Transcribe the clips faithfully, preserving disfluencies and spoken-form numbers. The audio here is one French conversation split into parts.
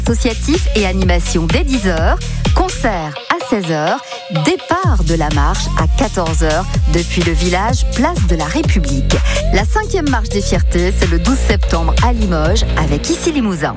Associatif et animation dès dix heures, concert à seize heures, départ de la marche à quatorze heures depuis le village Place de la République. La cinquième marche des fiertés, c'est le douze septembre à Limoges avec Ici Limousin.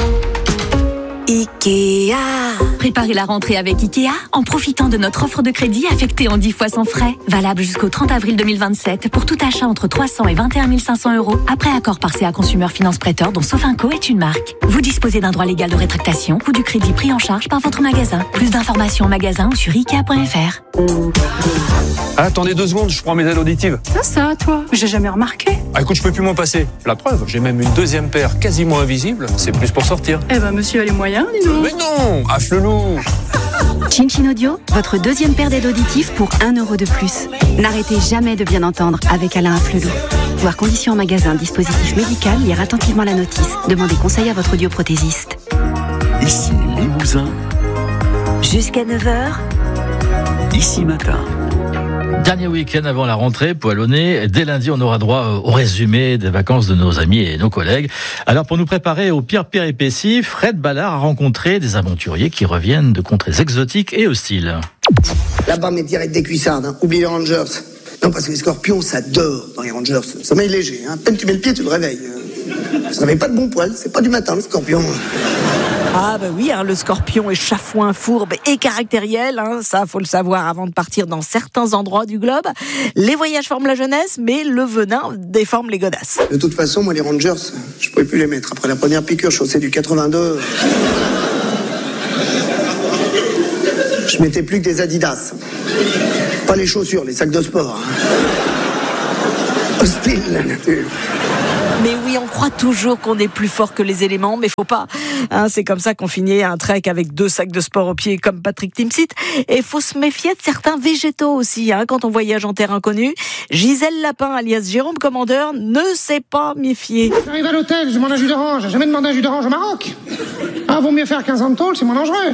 Ikea. Préparez la rentrée avec Ikea en profitant de notre offre de crédit affectée en dix fois sans frais. Valable jusqu'au trente avril deux mille vingt-sept pour tout achat entre trois cents et vingt et un mille cinq cents euros après accord par C A Consumer Finance Prêteur dont Sofinco est une marque. Vous disposez d'un droit légal de rétractation ou du crédit pris en charge par votre magasin. Plus d'informations en magasin ou sur ikea point f r. Ah, attendez deux secondes, je prends mes aides auditives. Ah ça, toi, j'ai jamais remarqué. Ah écoute, je peux plus m'en passer. La preuve, j'ai même une deuxième paire quasiment invisible. C'est plus pour sortir. Eh ben, monsieur a les moyens, dis donc. Mais non, affle-loup. Chin Chin Audio, votre deuxième paire d'aides auditives pour un euro de plus. N'arrêtez jamais de bien entendre avec Alain Afflelou. Voir conditions en magasin, dispositif médical, lire attentivement la notice. Demandez conseil à votre audioprothésiste. Ici Limousin. Jusqu'à neuf heures. Ici Matin. Dernier week-end avant la rentrée, poilonné. Dès lundi, on aura droit au résumé des vacances de nos amis et nos collègues. Alors, pour nous préparer aux pires péripéties, Fred Ballard a rencontré des aventuriers qui reviennent de contrées exotiques et hostiles. Là-bas, mais direct des cuissardes, hein. Oublie les Rangers. Non, parce que les scorpions, ça dort dans les Rangers. Sommeil léger, hein. À peine tu mets le pied, tu le réveilles. Ça ne réveille pas de bon poil, c'est pas du matin, le scorpion. Ah bah oui, hein, le scorpion est chafouin, fourbe et caractériel, hein, ça faut le savoir avant de partir dans certains endroits du globe. Les voyages forment la jeunesse, mais le venin déforme les godasses. De toute façon, moi les Rangers, je pouvais plus les mettre. Après la première piqûre chaussée du quatre-vingt-deux, je mettais plus que des Adidas. Pas les chaussures, les sacs de sport. Hostile la nature. Mais oui, on croit toujours qu'on est plus fort que les éléments, mais faut pas. Hein, c'est comme ça qu'on finit un trek avec deux sacs de sport aux pieds comme Patrick Timsit. Et faut se méfier de certains végétaux aussi, hein, quand on voyage en terre inconnue. Gisèle Lapin, alias Jérôme Commandeur, ne s'est pas méfié. J'arrive à l'hôtel, je demande un jus d'orange. J'ai jamais demandé un jus d'orange au Maroc. Ah, vaut mieux faire quinze ans de tôle, c'est moins dangereux.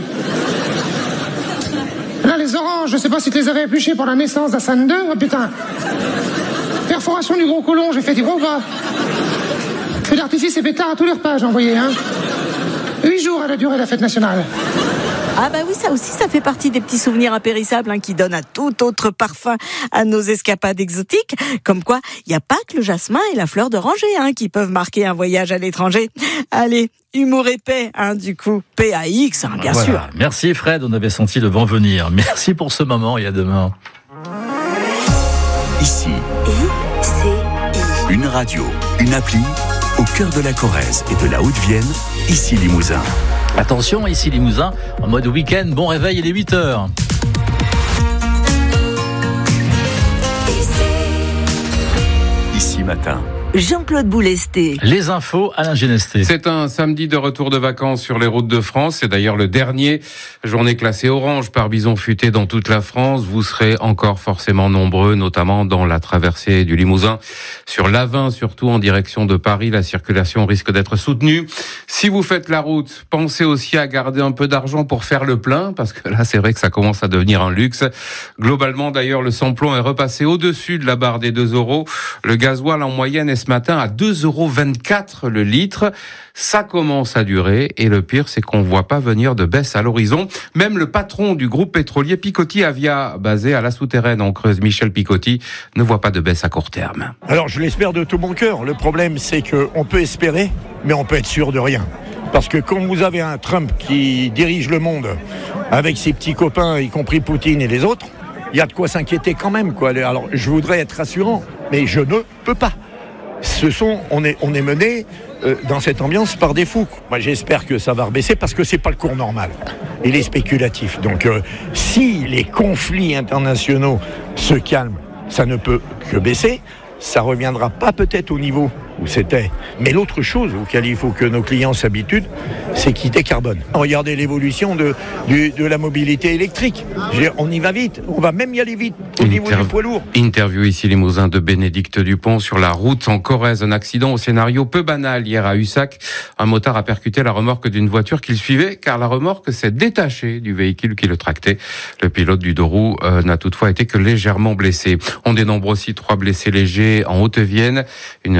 Là, les oranges, je sais pas si tu les avais épluchées pour la naissance d'Hassan deux. Oh putain. Perforation du gros côlon, j'ai fait du gros gras. Feu d'artifice et pétard à tous les repas, j'ai envoyé, hein. Huit jours elle a duré la fête nationale. Ah bah oui, ça aussi, ça fait partie des petits souvenirs impérissables, hein, qui donnent un tout autre parfum à nos escapades exotiques. Comme quoi, il n'y a pas que le jasmin et la fleur d'oranger, hein, qui peuvent marquer un voyage à l'étranger. Allez, humour épais, hein, du coup, P A X, hein, bien voilà. sûr. Merci Fred, on avait senti le vent venir. Merci pour ce moment et à demain. Ici, I C I. une radio, une appli, au cœur de la Corrèze et de la Haute-Vienne, ici Limousin. Attention, ici Limousin, en mode week-end, bon réveil, il est huit heures. Ici Matin. Jean-Claude Boulesté. Les infos, Alain Genesté. C'est un samedi de retour de vacances sur les routes de France. C'est d'ailleurs le dernier. Journée classée orange par bison futé dans toute la France. Vous serez encore forcément nombreux, notamment dans la traversée du Limousin. Sur l'A vingt, surtout en direction de Paris, la circulation risque d'être soutenue. Si vous faites la route, pensez aussi à garder un peu d'argent pour faire le plein, parce que là, c'est vrai que ça commence à devenir un luxe. Globalement, d'ailleurs, le samplon est repassé au-dessus de la barre des deux euros. Le gasoil, en moyenne, est ce matin à deux euros vingt-quatre le litre. Ça commence à durer et le pire, c'est qu'on ne voit pas venir de baisse à l'horizon. Même le patron du groupe pétrolier Picotti Avia, basé à la Souterraine en Creuse, Michel Picotti, ne voit pas de baisse à court terme. Alors je l'espère de tout mon cœur. Le problème, c'est qu'on peut espérer, mais on peut être sûr de rien. Parce que quand vous avez un Trump qui dirige le monde avec ses petits copains, y compris Poutine et les autres, il y a de quoi s'inquiéter quand même, quoi. Alors je voudrais être rassurant, mais je ne peux pas. Ce sont, on est, on est mené euh, dans cette ambiance par des fous. Moi, j'espère que ça va rebaisser parce que c'est pas le cours normal. Il est spéculatif. Donc, euh, si les conflits internationaux se calment, ça ne peut que baisser. Ça reviendra pas peut-être au niveau où c'était. Mais l'autre chose auquel il faut que nos clients s'habituent, c'est qu'ils décarbonent. Regardez l'évolution de, du, de la mobilité électrique. Je veux dire, on y va vite, on va même y aller vite au Interv- niveau du poids lourd. Interview ici Limousin de Bénédicte Dupont sur la route en Corrèze. Un accident au scénario peu banal hier à Ussac. Un motard a percuté la remorque d'une voiture qu'il suivait car la remorque s'est détachée du véhicule qui le tractait. Le pilote du deux roues euh, n'a toutefois été que légèrement blessé. On dénombre aussi trois blessés légers en Haute-Vienne. Une collision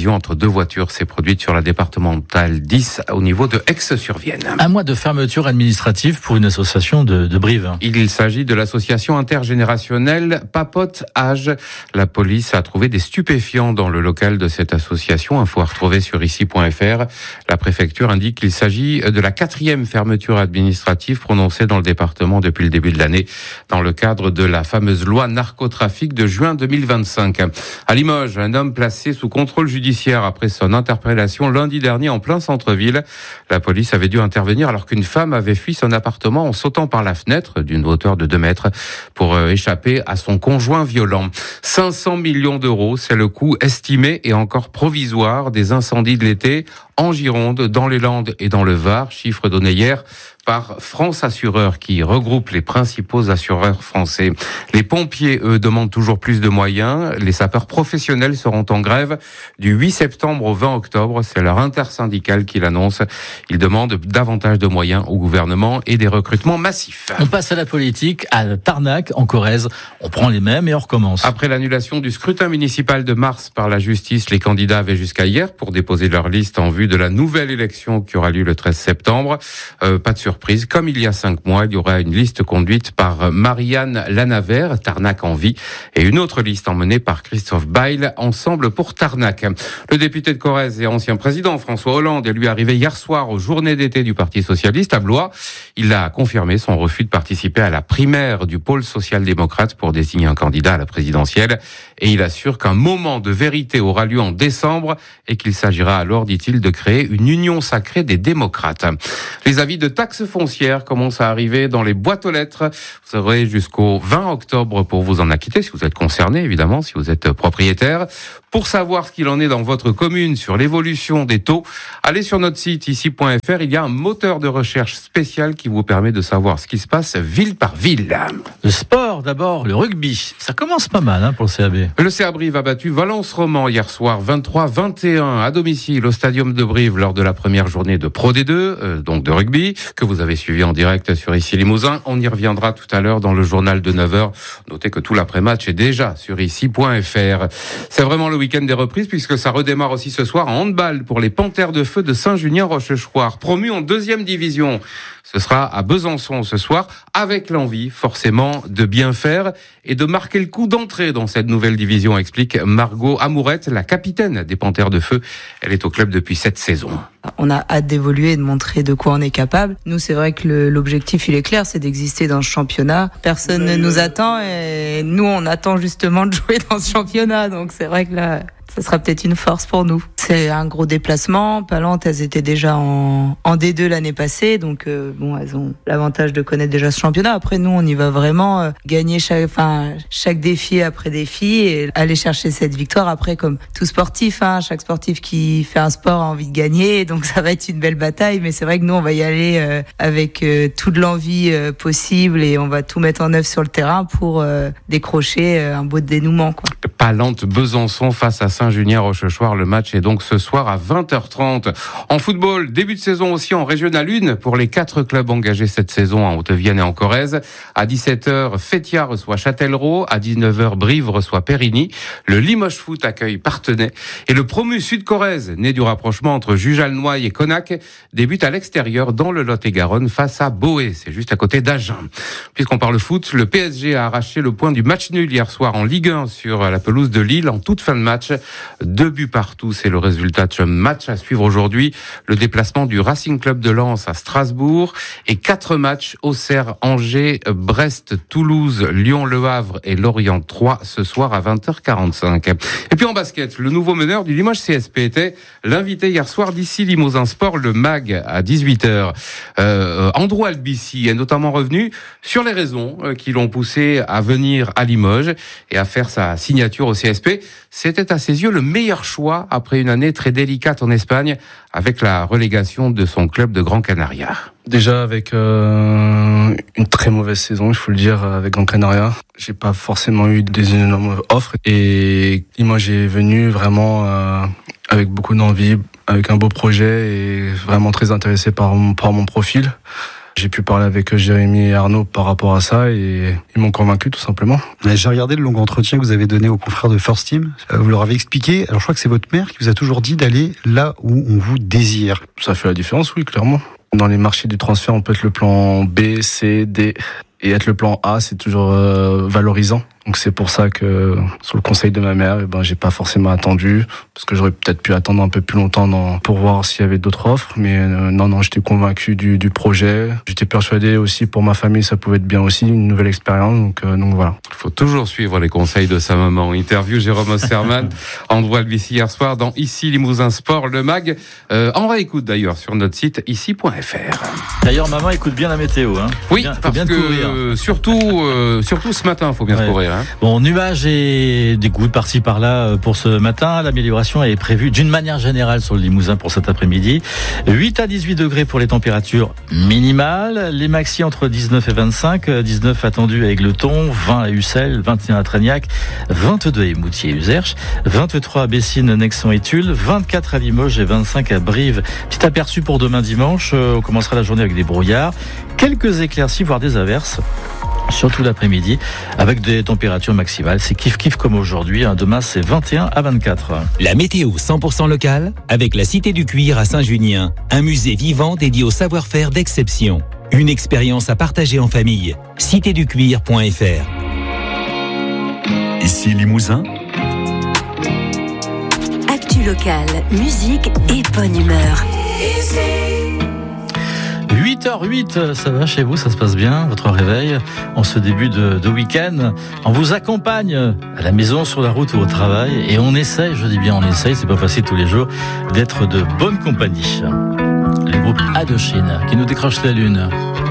collision entre deux voitures s'est produite sur la départementale dix au niveau de Aix-sur-Vienne. Un mois de fermeture administrative pour une association de, de Brive. Il s'agit de l'association intergénérationnelle Papote Âge. La police a trouvé des stupéfiants dans le local de cette association. Info à retrouver sur ici point f r. La préfecture indique qu'il s'agit de la quatrième fermeture administrative prononcée dans le département depuis le début de l'année, dans le cadre de la fameuse loi narcotrafic de juin deux mille vingt-cinq. À Limoges, un homme placé sous contrôle judiciaire après son interpellation lundi dernier en plein centre-ville. La police avait dû intervenir alors qu'une femme avait fui son appartement en sautant par la fenêtre d'une hauteur de deux mètres pour échapper à son conjoint violent. cinq cents millions d'euros, c'est le coût estimé et encore provisoire des incendies de l'été en Gironde, dans les Landes et dans le Var, chiffre donné hier par France Assureurs qui regroupe les principaux assureurs français. Les pompiers, eux, demandent toujours plus de moyens. Les sapeurs professionnels seront en grève du huit septembre au vingt octobre. C'est leur intersyndicale qui l'annonce. Ils demandent davantage de moyens au gouvernement et des recrutements massifs. On passe à la politique, à Tarnac, en Corrèze. On prend les mêmes et on recommence. Après l'annulation du scrutin municipal de mars par la justice, les candidats avaient jusqu'à hier pour déposer leur liste en vue de la nouvelle élection qui aura lieu le treize septembre. Euh, pas de surprise. Comme il y a cinq mois, il y aura une liste conduite par Marianne Lanavert, Tarnac en vie, et une autre liste emmenée par Christophe Bail, Ensemble pour Tarnac. Le député de Corrèze et ancien président François Hollande est lui arrivé hier soir aux journées d'été du Parti socialiste à Blois. Il a confirmé son refus de participer à la primaire du pôle social-démocrate pour désigner un candidat à la présidentielle. Et il assure qu'un moment de vérité aura lieu en décembre et qu'il s'agira alors, dit-il, de créer une union sacrée des démocrates. Les avis de taxes foncières commencent à arriver dans les boîtes aux lettres. Vous aurez jusqu'au vingt octobre pour vous en acquitter, si vous êtes concerné, évidemment, si vous êtes propriétaire. Pour savoir ce qu'il en est dans votre commune sur l'évolution des taux, allez sur notre site ici point f r. Il y a un moteur de recherche spécial qui vous permet de savoir ce qui se passe ville par ville. Le sport d'abord, le rugby. Ça commence pas mal hein, pour le C A B. Le C A Brive a battu Valence-Roman hier soir vingt-trois vingt et un à domicile au Stadium de Brive lors de la première journée de Pro D deux, euh, donc de rugby, que vous avez suivi en direct sur ici Limousin. On y reviendra tout à l'heure dans le journal de neuf heures. Notez que tout l'après-match est déjà sur ici point f r. C'est vraiment le week-end des reprises puisque ça redémarre aussi ce soir en handball pour les Panthères de Feu de Saint-Junien-Rochechouart, promus en deuxième division. Ce sera à Besançon ce soir, avec l'envie forcément de bien faire et de marquer le coup d'entrée dans cette nouvelle division, explique Margot Amourette, la capitaine des Panthères de Feu. Elle est au club depuis sept saisons. On a hâte d'évoluer et de montrer de quoi on est capable. Nous, c'est vrai que le, l'objectif, il est clair, c'est d'exister dans ce championnat. Personne ne nous attend et nous, on attend justement de jouer dans ce championnat. Donc, c'est vrai que là, ça sera peut-être une force pour nous. C'est un gros déplacement. Palantes, elles étaient déjà en, en D deux l'année passée, donc euh, bon, elles ont l'avantage de connaître déjà ce championnat. Après, nous, on y va vraiment euh, gagner chaque, enfin, chaque défi après défi et aller chercher cette victoire. Après, comme tout sportif, hein, chaque sportif qui fait un sport a envie de gagner, donc ça va être une belle bataille. Mais c'est vrai que nous, on va y aller euh, avec euh, toute l'envie euh, possible et on va tout mettre en œuvre sur le terrain pour euh, décrocher euh, un beau dénouement, quoi. Palantes Besançon face à Saint-Junien-Rochechouart. Le match est donc ce soir à vingt heures trente. En football, début de saison aussi en Régional un pour les quatre clubs engagés cette saison en Haute-Vienne et en Corrèze. À dix-sept heures, Fétia reçoit Châtellerault. À dix-neuf heures, Brive reçoit Périgny. Le Limoges Foot accueille Parthenay. Et le promu Sud-Corrèze, né du rapprochement entre Jujalnoy et Conac, débute à l'extérieur dans le Lot-et-Garonne face à Boé. C'est juste à côté d'Agen. Puisqu'on parle foot, le P S G a arraché le point du match nul hier soir en Ligue un sur la pelouse de Lille en toute fin de match. Deux buts partout, c'est le résultat de ce match à suivre aujourd'hui. Le déplacement du Racing Club de Lens à Strasbourg et quatre matchs Auxerre, Angers, Brest, Toulouse, Lyon, Le Havre et Lorient trois ce soir à vingt heures quarante-cinq. Et puis en basket, le nouveau meneur du Limoges C S P était l'invité hier soir d'ici Limousin Sport, le M A G à dix-huit heures. Euh, Andrew Albici est notamment revenu sur les raisons qui l'ont poussé à venir à Limoges et à faire sa signature au C S P. C'était à ses yeux le meilleur choix après une année très délicate en Espagne avec la relégation de son club de Gran Canaria. Déjà avec euh, une très mauvaise saison, il faut le dire, avec Gran Canaria. J'ai pas forcément eu des énormes offres et moi j'ai venu vraiment euh, avec beaucoup d'envie, avec un beau projet et vraiment très intéressé par mon, par mon profil. J'ai pu parler avec Jérémy et Arnaud par rapport à ça et ils m'ont convaincu tout simplement. J'ai regardé le long entretien que vous avez donné aux confrères de First Team. Vous leur avez expliqué, alors je crois que c'est votre mère qui vous a toujours dit d'aller là où on vous désire. Ça fait la différence, oui, clairement. Dans les marchés du transfert, on peut être le plan B, C, D. Et être le plan A, c'est toujours euh, valorisant. Donc c'est pour ça que, sur le conseil de ma mère, eh ben, j'ai pas forcément attendu, parce que j'aurais peut-être pu attendre un peu plus longtemps dans, pour voir s'il y avait d'autres offres. Mais euh, non, non, j'étais convaincu du, du projet. J'étais persuadé aussi pour ma famille, ça pouvait être bien aussi, une nouvelle expérience. Donc, euh, donc voilà. Il faut toujours suivre les conseils de sa maman. Interview Jérôme Osterman, Andrew Albici hier soir dans Ici Limousin Sport, le mag. Euh, en réécoute d'ailleurs sur notre site ici point f r. D'ailleurs, maman écoute bien la météo. Hein. Oui, bien, parce bien que euh, surtout, euh, surtout ce matin, il faut bien ouais. se couvrir. Hein. Bon, nuages et des gouttes par-ci par-là pour ce matin. L'amélioration est prévue d'une manière générale sur le Limousin pour cet après-midi. huit à dix-huit degrés pour les températures minimales. Les maxi entre dix-neuf et vingt-cinq. dix-neuf attendus à Égletons, vingt à Ussel, vingt et un à Trégnac, vingt-deux à Émoutier et Uzerche, vingt-trois à Bessines, Nexon et Tulle, vingt-quatre à Limoges et vingt-cinq à Brive. Petit aperçu pour demain dimanche. On commencera la journée avec des brouillards. Quelques éclaircies, voire des averses. Surtout l'après-midi, avec des températures maximales. C'est kiff-kiff comme aujourd'hui. Demain, c'est vingt et un à vingt-quatre. La météo cent pour cent locale, avec la Cité du Cuir à Saint-Junien. Un musée vivant dédié au savoir-faire d'exception. Une expérience à partager en famille. cité du cuir point f r. Ici Limousin. Actu locale, musique et bonne humeur. huit heures huit, ça va chez vous, ça se passe bien, votre réveil en ce début de, de week-end. On vous accompagne à la maison, sur la route ou au travail et on essaye, je dis bien on essaye, c'est pas facile tous les jours, d'être de bonne compagnie. Le groupe Indochine qui nous décroche la lune.